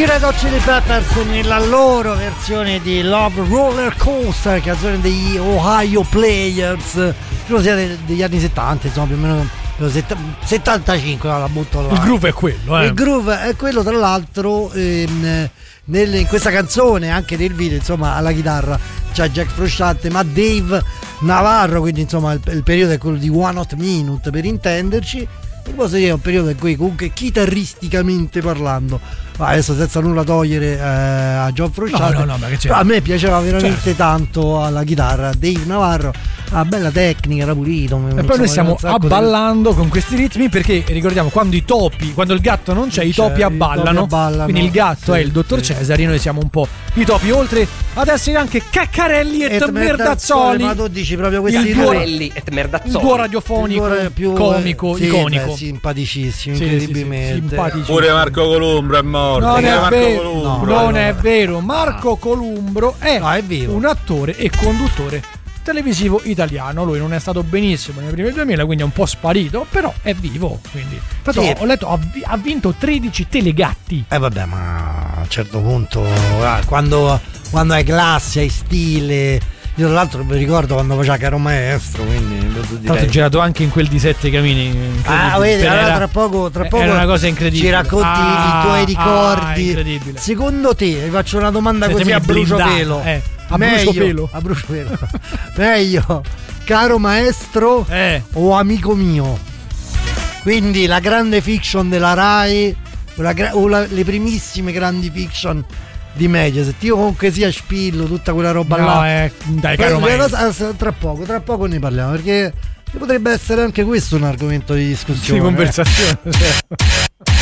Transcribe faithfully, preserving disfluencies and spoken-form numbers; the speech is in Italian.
I Red Hot Chili Peppers nella loro versione di Love Roller Coaster, canzone degli Ohio Players, credo sia degli anni settanta, insomma più o meno settantacinque, no, la butto là. Il groove è quello, eh. Il groove è quello, tra l'altro, ehm, nel, in questa canzone, anche nel video, insomma, alla chitarra c'è Jack Frusciante, ma Dave Navarro, quindi insomma il, il periodo è quello di One Hot Minute, per intenderci. E poi è un periodo in cui comunque chitarristicamente parlando, adesso senza nulla togliere eh, a John Frusciante, no, no, no, ma che c'è? a me piaceva veramente certo. tanto alla chitarra Dave Navarro, ha bella tecnica, era pulito, e poi noi stiamo abballando di... con questi ritmi, perché ricordiamo quando i topi, quando il gatto non c'è, c'è i topi abballano, i topi abballano, quindi il gatto sì, è il dottor sì. Cesari, noi siamo un po' i topi, oltre ad essere anche Caccarelli e, e Merdazzoli, ma tu dici proprio questi il due e Merdazzoli, il duo radiofonico il duo più comico, sì, iconico, beh, simpaticissimo, sì, incredibilmente, sì, sì, pure Marco Columbro è morto, non, è, Marco vero, Columbro. non è vero, Marco Columbro è, no, è un attore e conduttore televisivo italiano. Lui non è stato benissimo nei primi duemila, quindi è un po' sparito, però è vivo, quindi però sì. ho letto ha, ha vinto tredici Telegatti. Eh vabbè, ma a un certo punto quando, quando hai classe, hai stile. Io tra l'altro mi ricordo quando faceva Caro Maestro, quindi tra l'altro girato anche in quel di Sette Camini. Ah, vedi, allora tra poco, tra poco era una cosa incredibile. Ci racconti ah, i tuoi ricordi. Ah, incredibile. Secondo te, vi faccio una domanda Sette così a bruciopelo. Eh, a meglio, bruciopelo. A bruciopelo. Meglio Caro Maestro eh. o Amico Mio? Quindi la grande fiction della Rai o, la, o la, le primissime grandi fiction di Mediaset. Io comunque sia spillo tutta quella roba no, là. Eh, dai, Caro Maestro. Tra poco, tra poco ne parliamo, perché potrebbe essere anche questo un argomento di discussione. Di conversazione.